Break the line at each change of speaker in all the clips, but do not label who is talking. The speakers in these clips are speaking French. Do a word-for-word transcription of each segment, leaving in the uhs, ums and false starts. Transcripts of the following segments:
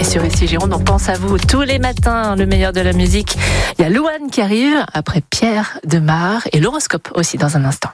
sur Ici Gironde, on pense à vous tous les matins, le meilleur de la musique. Il y a Louane qui arrive, après Pierre Demar et l'horoscope aussi dans un instant.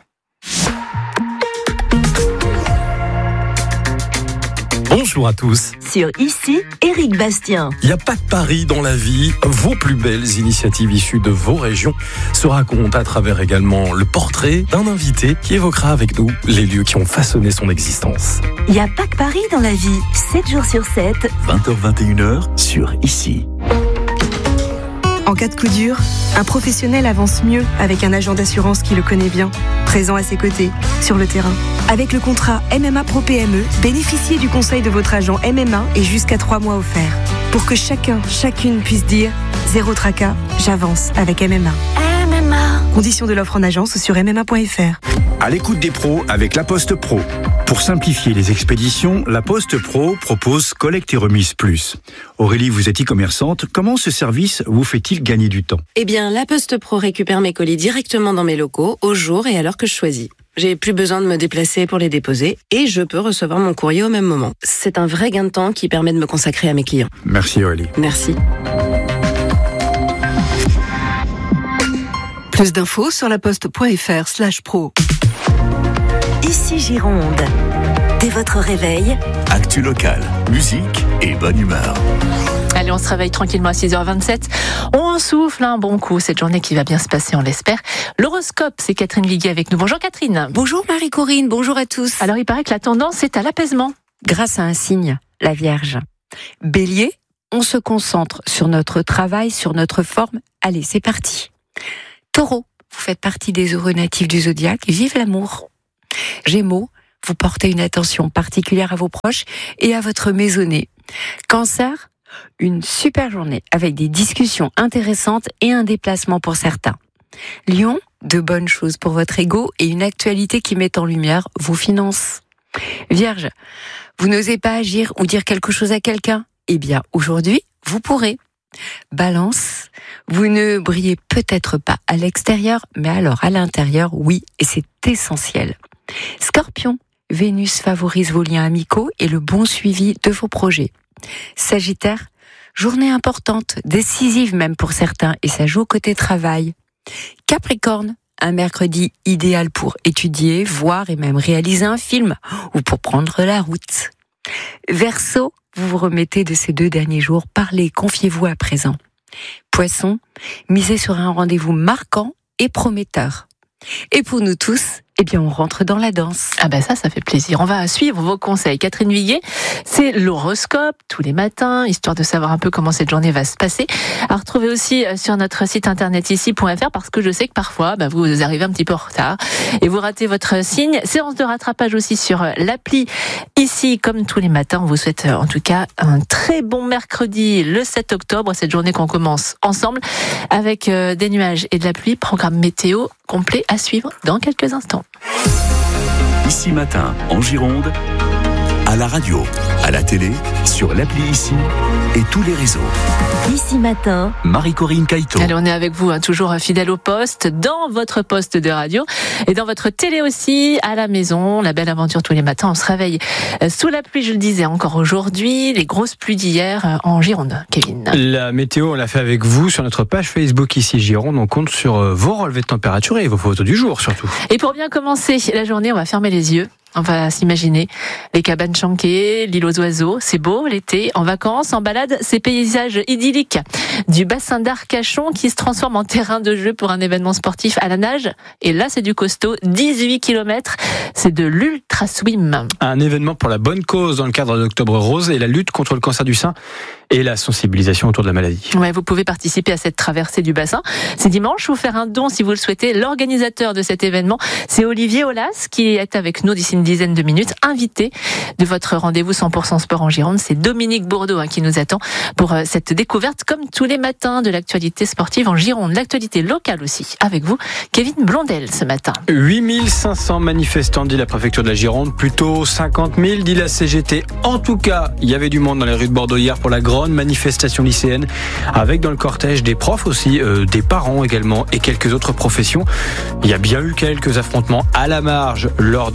Bonjour à tous.
Sur Ici, Éric Bastien.
Il n'y a pas de pari dans la vie. Vos plus belles initiatives issues de vos régions se racontent à travers également le portrait d'un invité qui évoquera avec nous les lieux qui ont façonné son existence.
Il n'y a pas de pari dans la vie. sept jours sur sept.
vingt heures vingt et une heures sur Ici.
En cas de coup dur, un professionnel avance mieux avec un agent d'assurance qui le connaît bien, présent à ses côtés, sur le terrain. Avec le contrat M M A Pro P M E, bénéficiez du conseil de votre agent M M A et jusqu'à trois mois offerts. Pour que chacun, chacune puisse dire « Zéro tracas, j'avance avec M M A ».
M M A.
Conditions de l'offre en agence sur m m a point f r.
À l'écoute des pros avec La Poste Pro. Pour simplifier les expéditions, La Poste Pro propose Collecte et Remise Plus. Aurélie, vous êtes e-commerçante. Comment ce service vous fait-il gagner du temps ?
Eh bien, La Poste Pro récupère mes colis directement dans mes locaux, au jour et à l'heure que je choisis. J'ai plus besoin de me déplacer pour les déposer et je peux recevoir mon courrier au même moment. C'est un vrai gain de temps qui permet de me consacrer à mes clients.
Merci Aurélie.
Merci.
Plus d'infos sur laposte.fr slash pro.
Ici Gironde. Dès votre réveil,
Actu locale, musique et bonne humeur.
Allez, on se réveille tranquillement à six heures vingt-sept. On souffle un bon coup. Cette journée qui va bien se passer, on l'espère. L'horoscope, c'est Catherine Viguier avec nous. Bonjour Catherine.
Bonjour Marie-Corinne, bonjour à tous.
Alors, il paraît que la tendance est à l'apaisement.
Grâce à un signe, la Vierge. Bélier, on se concentre sur notre travail, sur notre forme. Allez, c'est parti. Taureau, vous faites partie des heureux natifs du zodiaque. Vive l'amour. Gémeaux, vous portez une attention particulière à vos proches et à votre maisonnée. Cancer, une super journée avec des discussions intéressantes et un déplacement pour certains. Lion, de bonnes choses pour votre ego et une actualité qui met en lumière vos finances. Vierge, vous n'osez pas agir ou dire quelque chose à quelqu'un ? Eh bien, aujourd'hui, vous pourrez. Balance, vous ne brillez peut-être pas à l'extérieur, mais alors à l'intérieur, oui, et c'est essentiel. Scorpion, Vénus favorise vos liens amicaux et le bon suivi de vos projets. Sagittaire, journée importante, décisive même pour certains, et ça joue côté travail. Capricorne, un mercredi idéal pour étudier, voir et même réaliser un film, ou pour prendre la route. Verseau, vous vous remettez de ces deux derniers jours, parlez, confiez-vous à présent. Poisson, misez sur un rendez-vous marquant et prometteur. Et pour nous tous, eh bien, on rentre dans la danse.
Ah ben ça, ça fait plaisir. On va suivre vos conseils. Catherine Viguier, c'est l'horoscope tous les matins, histoire de savoir un peu comment cette journée va se passer. À retrouver aussi sur notre site internet ici point f r, parce que je sais que parfois, bah, vous arrivez un petit peu en retard et vous ratez votre signe. Séance de rattrapage aussi sur l'appli Ici, comme tous les matins. On vous souhaite en tout cas un très bon mercredi, le sept octobre, cette journée qu'on commence ensemble avec des nuages et de la pluie. Programme météo complet à suivre dans quelques instants.
Ici matin, en Gironde, à la radio, à la télé, sur l'appli Ici et tous les réseaux.
Ici matin,
Marie-Corinne Caïto.
Allez, on est avec vous, hein, toujours fidèle au poste, dans votre poste de radio et dans votre télé aussi, à la maison. La belle aventure tous les matins. On se réveille sous la pluie, je le disais, encore aujourd'hui. Les grosses pluies d'hier en Gironde. Kevin.
La météo, on l'a fait avec vous sur notre page Facebook Ici Gironde. On compte sur vos relevés de température et vos photos du jour surtout.
Et pour bien commencer la journée, on va fermer les yeux. On va s'imaginer les cabanes chanquées, l'île aux oiseaux. C'est beau l'été, en vacances, en balade, ces paysages idylliques du bassin d'Arcachon qui se transforme en terrain de jeu pour un événement sportif à la nage. Et là, c'est du costaud, dix-huit kilomètres. C'est de l'ultra swim.
Un événement pour la bonne cause dans le cadre d'Octobre Rose et la lutte contre le cancer du sein et la sensibilisation autour de la maladie.
Ouais, vous pouvez participer à cette traversée du bassin. C'est dimanche, vous faire un don si vous le souhaitez. L'organisateur de cet événement, c'est Olivier Aulas qui est avec nous d'ici une dizaine de minutes, invité de votre rendez-vous cent pour cent sport en Gironde. C'est Dominique Bourdeau hein, qui nous attend pour euh, cette découverte, comme tous les matins, de l'actualité sportive en Gironde. L'actualité locale aussi, avec vous, Kevin Blondel, ce matin.
huit mille cinq cents manifestants, dit la préfecture de la Gironde, plutôt cinquante mille, dit la C G T. En tout cas, il y avait du monde dans les rues de Bordeaux hier pour la grande manifestation lycéenne, avec dans le cortège des profs aussi, euh, des parents également, et quelques autres professions. Il y a bien eu quelques affrontements à la marge lors de la dispersion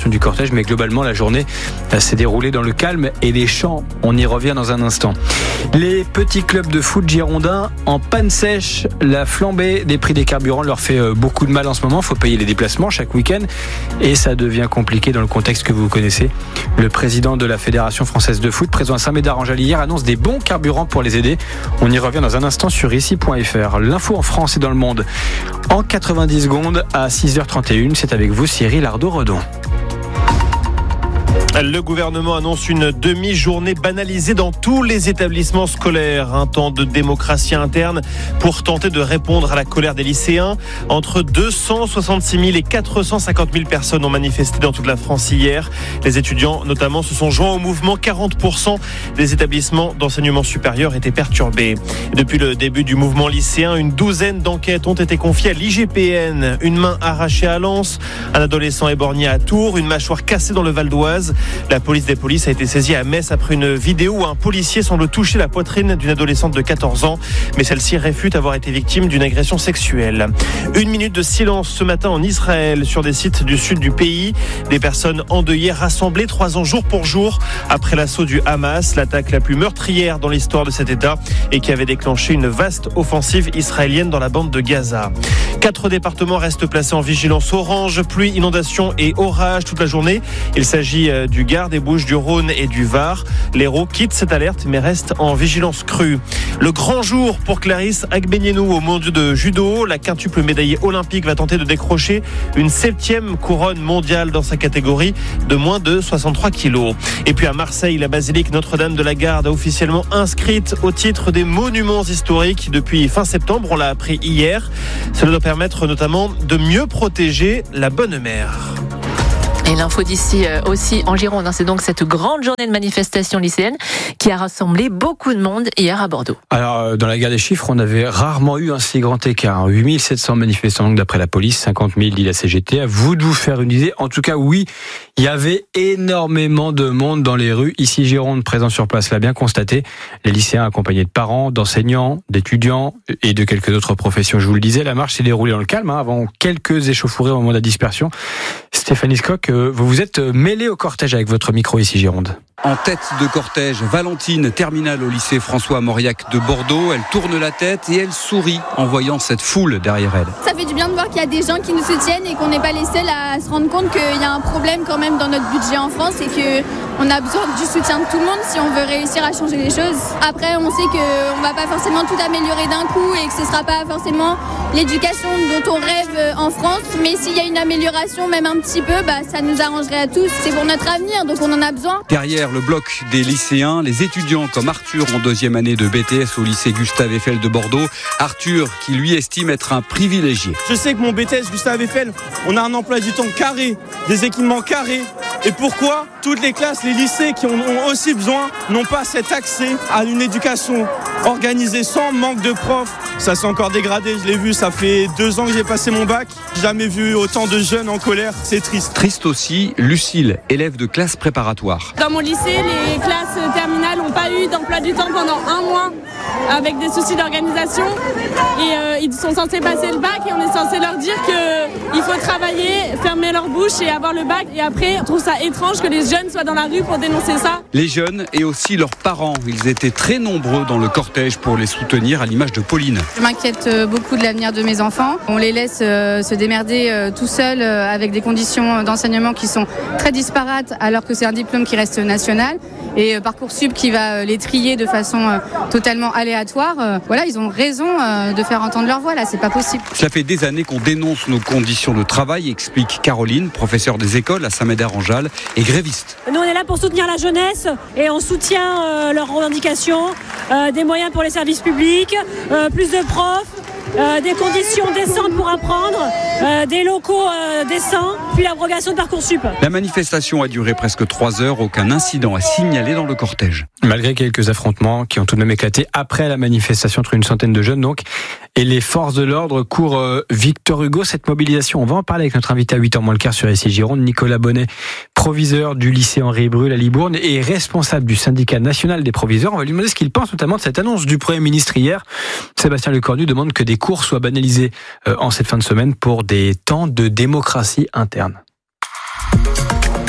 dispersion du cortège, mais globalement la journée s'est déroulée dans le calme et les chants, on y revient dans un instant. Les petits clubs de foot girondins en panne sèche, la flambée des prix des carburants leur fait beaucoup de mal en ce moment. Il faut payer les déplacements chaque week-end et ça devient compliqué dans le contexte que vous connaissez. Le président de la Fédération française de foot, présent à Saint-Médard-en-Jalles hier, annonce des bons carburants pour les aider. On y revient dans un instant sur ici point f r. L'info en France et dans le monde en quatre-vingt-dix secondes à six heures trente et une. C'est avec vous Cyril Ardo-Redon.
Le gouvernement annonce une demi-journée banalisée dans tous les établissements scolaires. Un temps de démocratie interne pour tenter de répondre à la colère des lycéens. Entre deux cent soixante-six mille et quatre cent cinquante mille personnes ont manifesté dans toute la France hier. Les étudiants, notamment, se sont joints au mouvement. quarante pour cent des établissements d'enseignement supérieur étaient perturbés. Depuis le début du mouvement lycéen, une douzaine d'enquêtes ont été confiées à l'I G P N. Une main arrachée à Lens, un adolescent éborgné à Tours, une mâchoire cassée dans le Val d'Oise. La police des polices a été saisie à Metz après une vidéo où un policier semble toucher la poitrine d'une adolescente de quatorze ans, mais celle-ci réfute avoir été victime d'une agression sexuelle. Une minute de silence ce matin en Israël sur des sites du sud du pays. Des personnes endeuillées rassemblées trois ans jour pour jour après l'assaut du Hamas, l'attaque la plus meurtrière dans l'histoire de cet État et qui avait déclenché une vaste offensive israélienne dans la bande de Gaza. Quatre départements restent placés en vigilance orange, pluie, inondations et orages toute la journée. Il s'agit du Gard, des Bouches-du-Rhône et du Var. L'Hérault quitte cette alerte mais reste en vigilance crue. Le grand jour pour Clarisse Agbenienou au mondiaux de judo. La quintuple médaillée olympique va tenter de décrocher une septième couronne mondiale dans sa catégorie de moins de soixante-trois kilos. Et puis à Marseille, la basilique Notre-Dame de la Garde a officiellement inscrite au titre des monuments historiques depuis fin septembre. On l'a appris hier. Cela doit permettre notamment de mieux protéger la Bonne Mère.
Et l'info d'ici aussi en Gironde, c'est donc cette grande journée de manifestation lycéenne qui a rassemblé beaucoup de monde hier à Bordeaux.
Alors, dans la guerre des chiffres, on avait rarement eu un si grand écart. huit mille sept cents manifestants donc, d'après la police, cinquante mille dit la C G T. À vous de vous faire une idée. En tout cas, oui, il y avait énormément de monde dans les rues. Ici, Gironde, présent sur place, l'a bien constaté. Les lycéens accompagnés de parents, d'enseignants, d'étudiants et de quelques autres professions. Je vous le disais, la marche s'est déroulée dans le calme, hein, avant quelques échauffourées au moment de la dispersion. Stéphanie Scott, vous vous êtes mêlée au cortège avec votre micro ici, Gironde.
En tête de cortège, Valentine, terminale au lycée François Mauriac de Bordeaux. Elle tourne la tête et elle sourit en voyant cette foule derrière elle.
Ça fait du bien de voir qu'il y a des gens qui nous soutiennent et qu'on n'est pas les seuls à se rendre compte qu'il y a un problème quand même dans notre budget en France et qu'on a besoin du soutien de tout le monde si on veut réussir à changer les choses. Après, on sait qu'on ne va pas forcément tout améliorer d'un coup et que ce ne sera pas forcément l'éducation dont on rêve en France. Mais s'il y a une amélioration, même un petit peu, bah, ça nous arrangerait à tous. C'est pour notre avenir, donc on en a besoin.
Derrière le bloc des lycéens, les étudiants comme Arthur en deuxième année de B T S au lycée Gustave Eiffel de Bordeaux. Arthur qui lui estime être un privilégié.
Je sais que mon B T S Gustave Eiffel, on a un emploi du temps carré, des équipements carrés. Et pourquoi toutes les classes, les lycées qui en ont aussi besoin n'ont pas cet accès à une éducation organisée sans manque de profs? Ça s'est encore dégradé, je l'ai vu, ça fait deux ans que j'ai passé mon bac. J'ai jamais vu autant de jeunes en colère, c'est triste.
Triste aussi, Lucille, élève de classe préparatoire.
Dans mon lycée, les classes terminales n'ont pas eu d'emploi du temps pendant un mois avec des soucis d'organisation. Et euh, ils sont censés passer le bac et on est censé leur dire qu'il faut travailler, fermer leur bouche et avoir le bac. Et après, on trouve ça étrange que les jeunes soient dans la rue pour dénoncer ça.
Les jeunes et aussi leurs parents, ils étaient très nombreux dans le cortège pour les soutenir, à l'image de Pauline.
Je m'inquiète beaucoup de l'avenir de mes enfants. On les laisse se démerder tout seuls avec des conditions d'enseignement qui sont très disparates alors que c'est un diplôme qui reste national. Et Parcoursup qui va les trier de façon totalement aléatoire. Voilà, ils ont raison de faire entendre leur voix, là, c'est pas possible.
Cela fait des années qu'on dénonce nos conditions de travail, explique Caroline, professeure des écoles à Saint-Médard-en-Jalles et gréviste.
Nous, on est là pour soutenir la jeunesse et on soutient euh, leurs revendications, euh, des moyens pour les services publics, euh, plus de profs, euh, des conditions décentes pour apprendre, euh, des locaux euh, décents, puis l'abrogation de Parcoursup.
La manifestation a duré presque trois heures, aucun incident à signaler dans le cortège.
Malgré quelques affrontements qui ont tout de même éclaté après la manifestation entre une centaine de jeunes donc, et les forces de l'ordre courent euh, Victor Hugo, cette mobilisation. On va en parler avec notre invité à huit heures moins le quart sur I C Gironde, Nicolas Bonnet, proviseur du lycée Henri Brul à Libourne et responsable du syndicat national des proviseurs. On va lui demander ce qu'il pense notamment de cette annonce du Premier ministre hier. Sébastien Lecornu demande que des cours soient banalisés euh, en cette fin de semaine pour des temps de démocratie interne.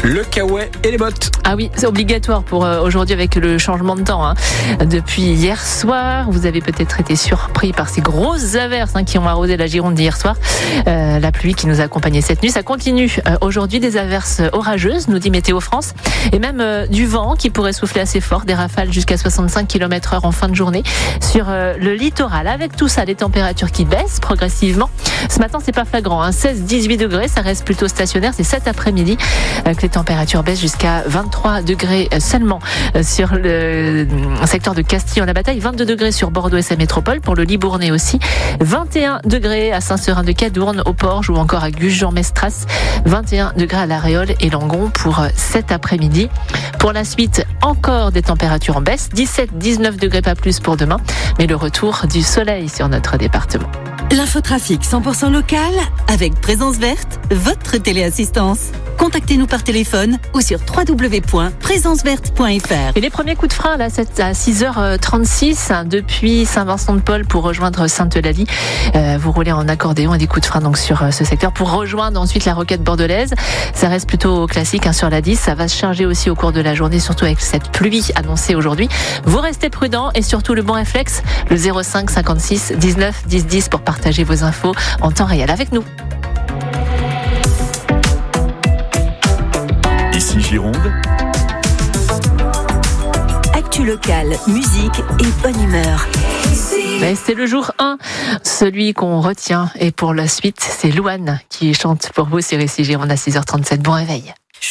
le kawaii et les bottes.
Ah oui, c'est obligatoire pour euh, aujourd'hui avec le changement de temps. Hein. Depuis hier soir, vous avez peut-être été surpris par ces grosses averses hein, qui ont arrosé la Gironde hier soir. Euh, la pluie qui nous a accompagnés cette nuit, ça continue. Euh, aujourd'hui, des averses orageuses, nous dit Météo France, et même euh, du vent qui pourrait souffler assez fort, des rafales jusqu'à soixante-cinq kilomètres heure en fin de journée sur euh, le littoral. Avec tout ça, les températures qui baissent progressivement. Ce matin, c'est pas flagrant, hein. seize à dix-huit degrés, ça reste plutôt stationnaire. C'est cet après-midi euh, que les températures baissent jusqu'à vingt-trois degrés seulement euh, sur le secteur de Castillon-la-Bataille, vingt-deux degrés sur Bordeaux et sa métropole, pour le Libournais aussi, vingt et un degrés à Saint-Seurin-de-Cadourne, au Porge ou encore à Gujan-Mestras, vingt et un degrés à La Réole et Langon pour cet après-midi. Pour la suite, encore des températures en baisse, dix-sept à dix-neuf degrés pas plus pour demain, mais le retour du soleil sur notre département.
L'infotrafic cent pour cent local avec Présence Verte, votre téléassistance. Contactez-nous par téléphone ou sur w w w point présence verte point f r.
Et les premiers coups de frein là, c'est à six heures trente-six hein, depuis Saint-Vincent-de-Paul pour rejoindre Sainte-Eulalie. Euh, vous roulez en accordéon et des coups de frein donc sur euh, ce secteur pour rejoindre ensuite la Roquette bordelaise. Ça reste plutôt classique hein, sur la dix. Ça va se charger aussi au cours de la journée, surtout avec cette pluie annoncée aujourd'hui. Vous restez prudents et surtout le bon réflexe, le zéro cinq cinquante-six dix-neuf dix dix pour partager vos infos en temps réel avec nous.
Ici Gironde.
Actu locale, musique et bonne humeur.
Mais c'est le jour un, celui qu'on retient. Et pour la suite, c'est Louane qui chante pour vous sur Ici Gironde à six heures trente-sept. Bon réveil.